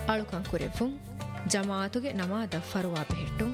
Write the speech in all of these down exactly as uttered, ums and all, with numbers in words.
ಅಳುಕಂ ಕುರೆವ್ವುಂ ಜಮಾತುಗೆ ನಮಾದ ಫರುವಾ ಬೆහෙಟ್ಟುಂ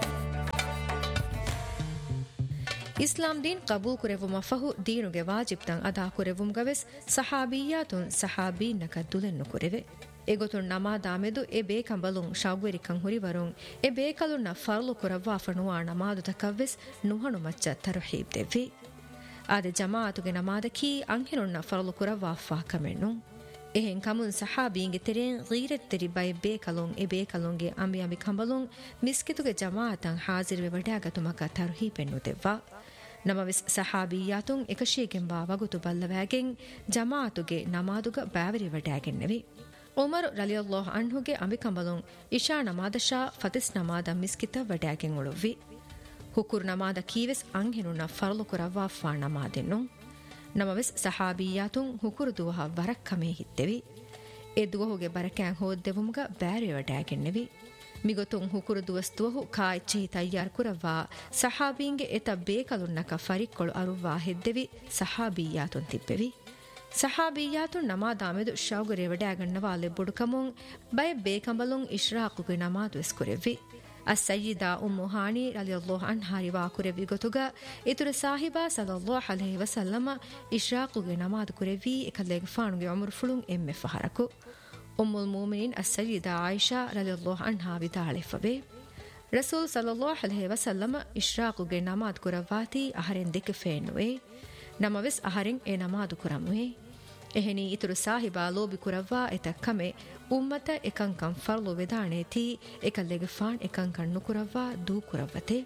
ಇಸ್ಲಾಂ ದೀನ್ ಕಬೂಲ್ ಕುರೆವುಮ ಫಹು ದೀನುಗೆ ವಾಜಿಬ್ತಂ ಅದಾ ಕುರೆವುಂಗವೆಸ್ ಸಹಾಬಿಯಾತುನ್ ಸಹಾಬೀನಕ ದುಲೆನ್ನು ಕುರೆವೆ ಎಗೊತುನ್ ನಮಾದಾಮೆದು A ಬೇಕಂಬಲುಂ ಶೌಗ್ವೆರಿಕಂ ಹುರಿವರುಂ A ಬೇಕಲುನ್ನ ಫರ್ಲು ಕುರವ್ವಾ ಫನುವಾ ನಮಾದುತಕವ್ವೆಸ್ ನುಹಣು ಮಚ್ಚ ತರ್ಹೀಬ್ ದೆವ್ವಿ ಆದೆ ಜಮಾತುಗೆ ನಮಾದಕಿ ಅಂಹಿನುನ್ನ ಫರ್ಲು ಕುರವ್ವಾ ಫಾಕಮೆನ್ನು ಎಹೆನ್ ಕಮುನ್ ಸಹಾಬೀಂಗೆ ತೆರೆನ್ ಗೀರೆತ್ ತೆರಿ ಬೈ ಬೇಕಲುಂ ಎ ಬೇಕಲುಂಗೆ ಅಂಬಿ ಅಂಬಿ ಕಂಬಲುಂ ಮಿಸ್ಕಿತುಗೆ ಜಮಾತಂ ಹಾಜಿರ್ವೆ ವಡ್ಯಾಗತುಮಕ ತರ್ಹೀಬೆನ್ನು ದೆವ್ವಾ ನಮವಿಸ್ ಸಹಾಬಿಯಾತುಂ ಎಕಶಿಯಗೆಂ ಬಾ ವಗುತು ಬಲ್ಲವಾಗೆಂ ಜಮಾತುಗೆ ನಮಾದುಗ ಬಾವರಿ ವಡ್ಯಾಗೆನ್ನೆವಿ ಉಮರ್ ರಲಿಯಲ್ಲಾಹು ಅನ್ಹುಗೆ ಅಂಬಿ ಕಂಬಲುಂ ಇಶಾ ನಮಾದಶಾ ಫತಿಸ್ ನಮಾದ ಮಿಸ್ಕಿತ ವಡ್ಯಾಗೆಂ ಉಳುವಿ ಹುಕುರ್ ನಮಾದ ಕೀವೆಸ್ ಅಂಹಿನುನ್ನ ಫರ್ಲು ಕುರವ್ವಾ ಫಾ ನಮಾದೆನ್ನು ನಮವೆಸ್ ಸಹಾಬಿಯಾತುಂ ಹುಕುರು ದುವಹ ವರಕ್ಕಮೇ ಹಿತ್ತೆವಿ ಎ ದುವಹುಗೆ ಬರಕ್ಯಾಂ ಹೋದ್ದೆವುಮ್ಗ ಬ್ಯಾರಿ ವಡ್ಯಾಗೆನ್ನೆವಿ ಮಿಗೊತುಂ ಹುಕುರು ದುವಸ್ತುವಹು ಕಾಯ್ಚಿ ತಯ್ಯಾರ್ ಕುರವ್ವಾ ಸಹಾಬೀಂಗೆ ಎತ ಬೇಕಲುನ್ನಕ ಫರಿಕ್ಕೊಳು ಅರುವ್ವಾ ಹೆದ್ದೆವಿ ಸಹಾಬಿಯಾತುಂ ತಿಪ್ಪೆವಿ ಸಹಾಬಿಯಾತುಂ ನಮಾದಾಮೆದು ಶೌಗರೆ ವಡ್ಯಾಗಣ್ಣವಾ ಲೆಬ್ಬುಡುಕಮುಂ ಬಯ ಬೇಕಂಬಲುಂ ಇಶ್ರಾಕುಗೆ ನಮಾದು ಎಸ್ಕುರೆವ್ವಿ ಅಸ್ಸಯ್ಯಿದಾ ಉಮ್ಮು ಹಾನಿ ರಲಿಯಲ್ಲಾಹು ಅನ್ಹಾ ರಿವಾ ಕುರೆವಿ ಗೊತುಗ ಇತುರ ಸಾಹಿಬಾ ಸಲ್ಲಲ್ಲಾಹು ಅಲೈಹಿ ವಸಲ್ಲಮ ಇಶ್ರಾಕುಗೆ ನಮಾದು ಕುರೆವಿ ಎಕಲೆಗೆ ಫಾಣುಗೆ ಉಮರ್ ಫುಳುಂ ಎಮ್ಮೆ ಫಹರಕು ಉಮ್ಮುಲ್ ಮುಮಿನೀನ್ ಅಸ್ಸಯ್ಯಿದಾ ಆಯಿಷಾ ರಲಿಯಲ್ಲಾಹು ಅನ್ಹಾ ವಿತಾಳೆಫವೆ ರಸೂಲ್ ಸಲ್ಲಲ್ಲಾಹು ಅಲೈಹಿ ವಸಲ್ಲಮ ಇಶ್ರಾಕುಗೆ ನಮಾದು ಕುರವಾತಿ ಅಹರೆನ್ ದಿಕ್ಕೆ ಫೇನುವೆ ನಮವೆಸ್ ಅಹರೆನ್ ಎ ನಮಾದು ಕುರಮುವೆ ಎಹೆನಿ ಇತುರು ಸಾಹಿಬಾ ಲೋಬಿ ಕುರವ್ವಾ ಎತಕ್ಕಮೆ ಉಮ್ಮತ ಎಕಂಕಂ ಫರ್ಲು ವೆದಾಣೇತಿ ಎಕಲ್ಲೆಗೆ ಫಾಣ್ ಎಕಂಕಂ ನುಕುರವ್ವಾ ದೂ ಕುರವ್ವತೆ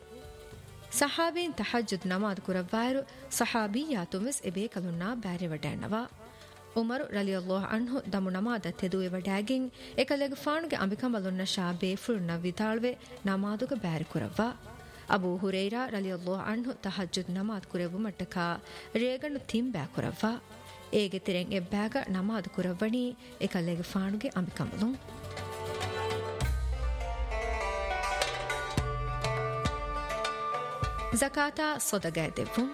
ಸಹಾಬೀನ್ ತಹಜ್ಜುದ್ ನಮಾದ್ ಕುರವ್ವಾಯರು ಸಹಾಬಿಯಾತುಮಿಸ್ ಎಬೇಕಲುನ್ನಾ ಬ್ಯಾರೆ ವಡ್ಯಾಣ್ಣವಾ ಉಮರು ರಲಿಯಲ್ಲಾಹು ಅನ್ಹು ದಮು ನಮಾದ ತೆದುವೆ ವಡ್ಯಾಗಿಂ ಎಕಲ್ಲೆಗೆ ಫಾಣ್ಗೆ ಅಂಬಿಕಂಬಲುನ್ನ ಶಾ ಬೇಫುಳುನ್ನ ವಿತಾಳ್ವೆ ನಮಾದುಗ ಬ್ಯಾರೆ ಕುರವ್ವಾ ಅಬೂ ಹುರೈರಾ ರಲಿಯಲ್ಲಾಹು ಅನ್ಹು ತಹಜ್ಜುದ್ ನಮಾದ್ ಕುರೆವು ಮಟ್ಟಕ ರೇಗಣ್ಣು ತಿಂಬ್ಯಾ ಕುರವ್ವಾ ಏಗೆ ತಿರೆಂ ಎಬ್ಬಾಗ ನಮಾದು ಕುರವ್ವಣಿ ಎಕಲ್ಲೆಗೆ ಫಾಣುಗೆ ಅಂಬಿಕಂಬಲುಂ ಝಕಾತ ಸೊದಗಾ ದೆವ್ವುಂ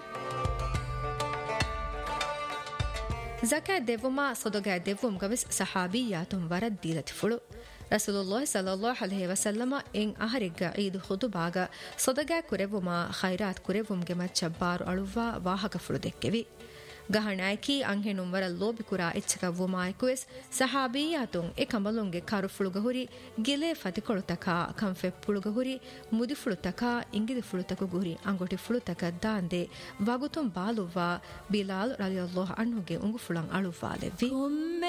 ಝಕಾ ದೆವ್ವುಮಾ ಸೊದಗಾ ದೆವ್ವುಂ ಗವಿಸ್ ಸಹಾಬಿಯಾತುಂ ವರದ್ ದೀಲತಿಫುಳು ರಸೂಲುಲ್ಲಾಹಿ ಸಲ್ಲಲ್ಲಾಹು ಅಲೈಹಿ ವಸಲ್ಲಮ ಎಂ ಅಹರಿಗ್ಗ ಈದು ಖುತುಬಾಗ ಸೊದಗಾ ಕುರೆವುಮಾ ಖೈರಾತ್ ಕುರೆವುಂಗೆ ಮಚ್ಚಬ್ಬಾರು ಅಳುವ್ವಾ ವಾಹಕ ಫುಳು ದೆಕ್ಕೆವಿ ಗಹಣಾಯ್ಕಿ ಅಂಹೆನುಂ ವರ ಲೋಬಿ ಕುರಾ ಎಚ್ಚಕ ವುಮಾಯ್ಕುವೆಸ್ ಸಹಾಬಿಯಾತುಂ ಎ ಕಂಬಲುಂಗೆ ಕರುಫುಳುಗ ಹುರಿ ಗಿಲೆ ಫತಿಕೊಳುತಕ ಕಂಫೆ ಪುಳುಗ ಹುರಿ ಮುದಿ ಫುಳುತಕ ಇಂಗಿದಿ ಫುಳುತಕ ಗುರಿ ಅಂಗೊಟಿ ಫುಳುತಕ ದಾಂದೆ ವಗುತುಂ ಬಾಲುವ್ವಾ ಬಿಲಾಲ್ ರಲಿಯಲ್ಲಾಹು ಅನ್ಹುಗೆ ಉಂಗು ಫುಳಂ ಅಳುವ್ವಾ ಲೆವ್ವಿ